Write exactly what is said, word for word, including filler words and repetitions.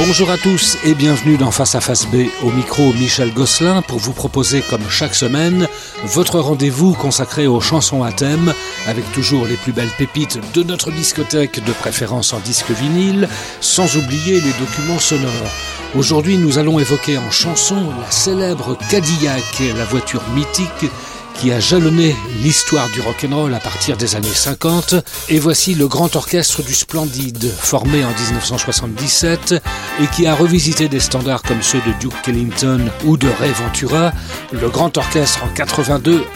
Bonjour à tous et bienvenue dans Face à Face B, au micro Michel Gosselin pour vous proposer comme chaque semaine votre rendez-vous consacré aux chansons à thème avec toujours les plus belles pépites de notre discothèque, de préférence en disque vinyle, sans oublier les documents sonores. Aujourd'hui nous allons évoquer en chanson la célèbre Cadillac, la voiture mythique qui a jalonné l'histoire du rock'n'roll à partir des années cinquante. Et voici le Grand Orchestre du Splendide, formé en dix-neuf cent soixante-dix-sept et qui a revisité des standards comme ceux de Duke Ellington ou de Ray Ventura. Le Grand Orchestre en quatre-vingt-deux